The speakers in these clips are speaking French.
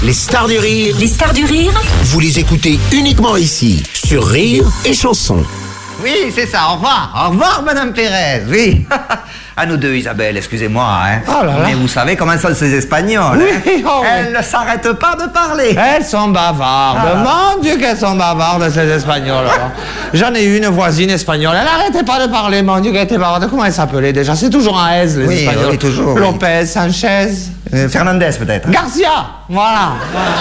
Les stars du rire. Les stars du rire. Vous les écoutez uniquement ici, sur Rire et Chanson. Oui, c'est ça, au revoir. Au revoir, Madame Pérez, oui. À nous deux, Isabelle, excusez-moi, hein. Oh là là. Mais vous savez comment sont ces Espagnols, Oui, hein. oh oui. Elles ne s'arrêtent pas de parler. Elles sont bavardes. Mon Dieu, qu'elles sont bavardes, ces Espagnols. J'en ai eu une voisine espagnole. Elle n'arrêtait pas de parler. Mon Dieu, qu'elle était bavarde. Comment elle s'appelait déjà? C'est toujours un S, les Oui, Espagnols. oui, toujours, oui. Lopez, Sanchez. Fernandez, peut-être. Garcia. Voilà.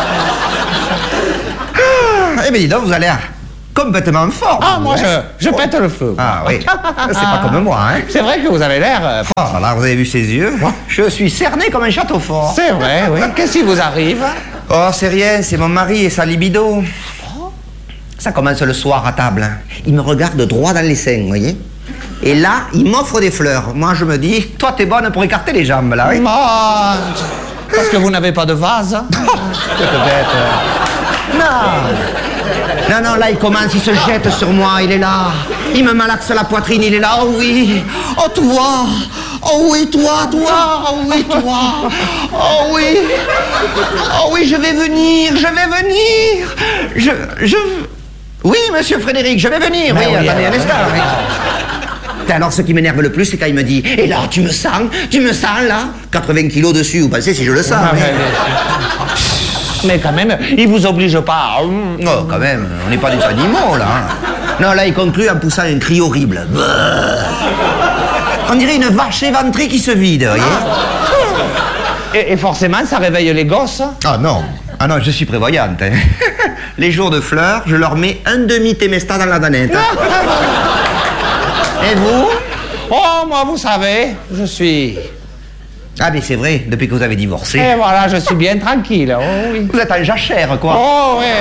Eh bien, dis donc, vous allez complètement en forme. Ah, moi, vous, hein. je pète le feu. Ah oui, c'est pas comme moi, hein. C'est vrai que vous avez l'air... Oh, là, vous avez vu ses yeux? Je suis cerné comme un château fort. C'est vrai, oui. Qu'est-ce qui vous arrive? Oh, c'est rien, c'est mon mari et sa libido. Ça commence le soir à table, hein. Il me regarde droit dans les seins, vous voyez? Et là, il m'offre des fleurs. Moi, je me dis, toi, t'es bonne pour écarter les jambes, là, oui? Parce que vous n'avez pas de vase. Peut-être. Non, non, là, il commence, il se jette sur moi, il est là. Il me malaxe la poitrine, il est là. Oh oui, oh toi, oh oui, toi, oh oui, toi, oh oui, oh oui, je vais venir. Oui, monsieur Frédéric, je vais venir. Oui, attendez un instant. Oui. Alors, ce qui m'énerve le plus, c'est quand il me dit, et là, tu me sens, là? 80 kilos dessus, vous pensez si je le sens? Mais quand même, il vous oblige pas. Non, quand même, on n'est pas des animaux, là. Non, là, il conclut en poussant un cri horrible. On dirait une vache éventrée qui se vide, vous voyez? Et forcément, ça réveille les gosses. Ah non, je suis prévoyante, hein. Les jours de fleurs, je leur mets un demi-témesta dans la danette. Et vous? Oh, moi, vous savez, je suis... Ah, mais c'est vrai, depuis que vous avez divorcé. Et voilà, je suis bien tranquille. Oh, oui. Vous êtes en jachère, quoi. Oh, oui,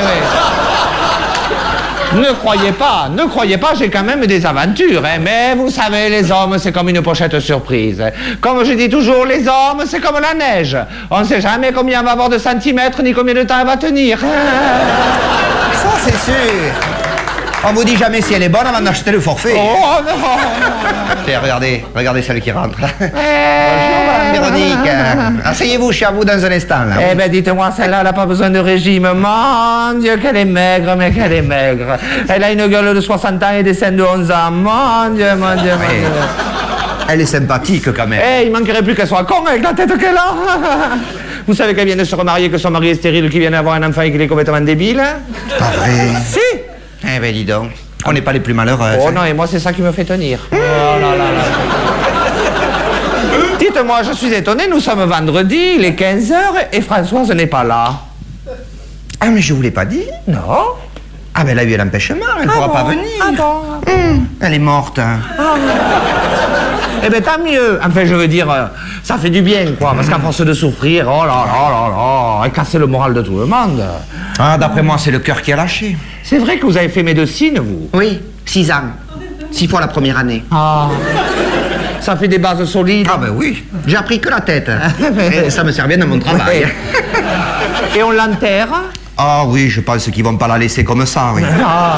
oui. Ne croyez pas, j'ai quand même des aventures, hein. Mais vous savez, les hommes, c'est comme une pochette surprise. Comme je dis toujours, les hommes, c'est comme la neige. On ne sait jamais combien on va avoir de centimètres, ni combien de temps elle va tenir. Ça, c'est sûr. On vous dit jamais si elle est bonne avant d'acheter le forfait. Oh, non. Tiens, regardez celle qui rentre. Bonjour, Madame Véronique. Asseyez-vous, je suis à vous dans un instant, là. Eh ben, dites-moi, celle-là, elle n'a pas besoin de régime. Mon Dieu, qu'elle est maigre, mais qu'elle est maigre. Elle a une gueule de 60 ans et des seins de 11 ans. Mon Dieu, mon Dieu, mon Dieu. Elle est sympathique, quand même. Eh, il manquerait plus qu'elle soit con avec la tête qu'elle a. Vous savez qu'elle vient de se remarier, que son mari est stérile, qu'il vient d'avoir un enfant et qu'il est complètement débile? Pas vrai. Si. Eh ben, dis donc. On n'est pas les plus malheureux. Oh non, et moi, c'est ça qui me fait tenir. Oh là là là. Dites-moi, je suis étonné, nous sommes vendredi, il est 15h et Françoise n'est pas là. Ah, mais je vous l'ai pas dit. Non. Ah, ben elle a eu l'empêchement, elle ne pourra pas venir. Ah bon. Elle est morte. Hein. Eh bien, tant mieux. Enfin, je veux dire, ça fait du bien, quoi. Parce qu'à force de souffrir, oh là là là là, et casser le moral de tout le monde. Ah, d'après moi, c'est le cœur qui a lâché. C'est vrai que vous avez fait médecine, vous? Oui, 6 ans. 6 fois la première année. Ah. Ça fait des bases solides. Ah, ben oui. J'ai appris que la tête. Et ça me sert bien dans mon travail. Et on l'enterre? Ah oui, je pense qu'ils vont pas la laisser comme ça, oui. Ah.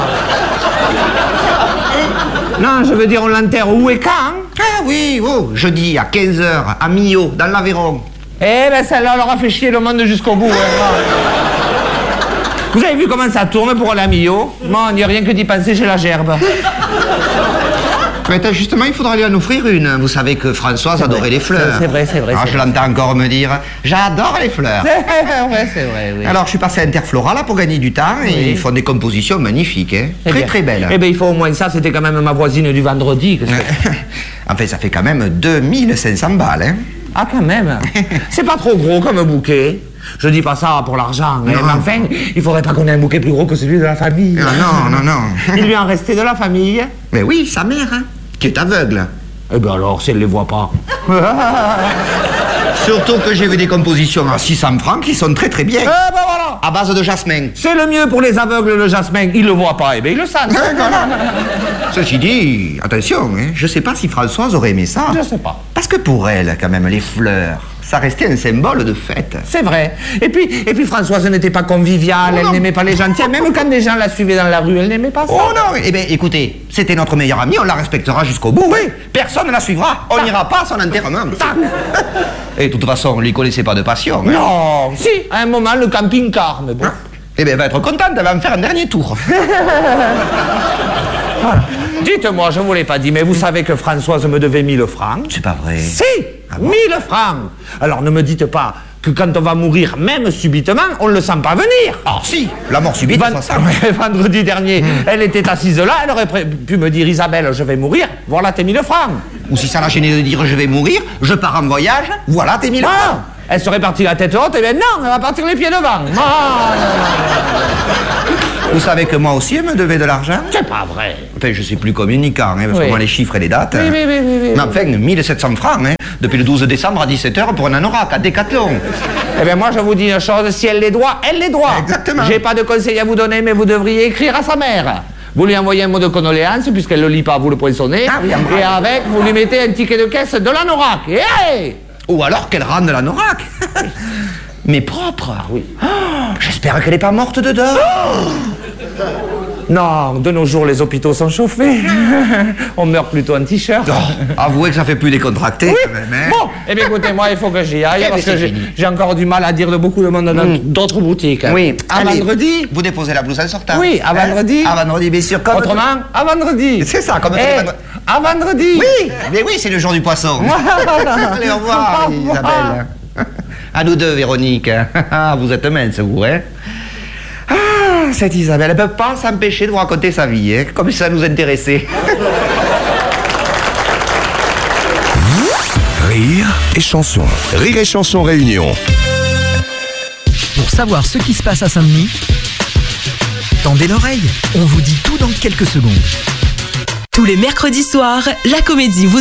Non, je veux dire, on l'enterre où et quand? Ah oui, oh, jeudi à 15h, à Millau, dans l'Aveyron. Eh ben, celle-là, elle aura fait chier le monde jusqu'au bout. Hein. Vous avez vu comment ça tourne pour la Millau? Moi, il n'y a rien que d'y penser chez la gerbe. Mais justement, il faudra lui en offrir une. Vous savez que Françoise adorait les fleurs. C'est vrai, c'est vrai. Ah, je l'entends encore me dire, j'adore les fleurs. Ouais, c'est vrai, oui. Alors, je suis passé à Interflora, là, pour gagner du temps, et ils font des compositions magnifiques, hein. Très, très belles. Eh bien, il faut au moins ça, c'était quand même ma voisine du vendredi. Enfin, ça fait quand même 2500 balles, hein. Ah, quand même. C'est pas trop gros comme bouquet. Je dis pas ça pour l'argent, mais enfin, il faudrait pas qu'on ait un bouquet plus gros que celui de la famille. Non. Il lui en restait de la famille? Mais oui, sa mère, hein, qui est aveugle. Eh bien alors, si elle les voit pas. Surtout que j'ai vu des compositions à 600 francs qui sont très très bien. Eh ben voilà. À base de jasmin. C'est le mieux pour les aveugles, le jasmin. Ils le voient pas, eh bien ils le sentent. Ceci dit, attention, hein, je sais pas si Françoise aurait aimé ça. Je sais pas. Parce que pour elle, quand même, les fleurs, ça restait un symbole de fête. C'est vrai. Et puis Françoise n'était pas conviviale, elle n'aimait pas les gens. Tiens, même quand des gens la suivaient dans la rue, elle n'aimait pas ça. Oh non, eh bien écoutez, c'était notre meilleure amie, on la respectera jusqu'au bout. Oui. Personne ne la suivra, on n'ira pas à son enterrement. Et de toute façon, on ne lui connaissait pas de passion. Hein. Non, si, à un moment, le camping-car, mais bon. Eh bien, elle va être contente, elle va me faire un dernier tour. Voilà. Dites-moi, je ne vous l'ai pas dit, mais vous savez que Françoise me devait 1000 francs. C'est pas vrai. Si, Ah bon 1000 francs. Alors ne me dites pas que quand on va mourir, même subitement, on ne le sent pas venir. Ah si, la mort subite, ça sent. Vendredi dernier, elle était assise là, elle aurait pu me dire, Isabelle, je vais mourir, voilà tes 1000 francs. Ou si ça l'a gêné de dire je vais mourir, je pars en voyage, voilà tes 1000 francs. Ah, elle serait partie la tête haute, et bien non, elle va partir les pieds devant. Ah, Vous savez que moi aussi, elle me devait de l'argent. c'est pas vrai. Enfin, je suis plus communicant, hein, parce que Oui. moi, les chiffres et les dates. Oui, hein. oui, oui, oui, oui. Mais enfin, 1700 francs, hein, depuis le 12 décembre à 17h pour un anorak à Décathlon. Eh bien, moi, je vous dis une chose, si elle les doit, elle les doit. Exactement. J'ai pas de conseil à vous donner, mais vous devriez écrire à sa mère. Vous lui envoyez un mot de condoléance, puisqu'elle ne le lit pas, vous le poinçonnez. Ah oui, en et vrai. avec, vous lui mettez un ticket de caisse de l'anorak. Et hey, Ou alors qu'elle rende l'anorak. Mais propre. Ah oui. Oh, j'espère qu'elle n'est pas morte dedans. Non, de nos jours, les hôpitaux sont chauffés. On meurt plutôt en t-shirt. Oh, avouez que ça fait plus décontracté. Oui. quand même, hein. Bon, eh bien écoutez, moi il faut que j'y aille Eh ben, parce que c'est j'ai fini. j'ai encore du mal à dire de beaucoup de monde dans d'autres boutiques. Oui. À Allez, vendredi. Vous déposez la blouse en sortant. Oui, à vendredi. À vendredi, bien sûr. Comme Autrement, à vendredi. C'est ça, comme Eh, à vendredi. Oui, mais oui, c'est le jour du poisson. Allez, au revoir, Au revoir. Isabelle. À nous deux, Véronique. Vous êtes mince, vous, hein. Ah, cette Isabelle, elle ne peut pas s'empêcher de vous raconter sa vie, hein, comme si ça nous intéressait. Rire et chanson. Rire et chanson réunion. Pour savoir ce qui se passe à Saint-Denis, tendez l'oreille, on vous dit tout dans quelques secondes. Tous les mercredis soirs, la comédie vous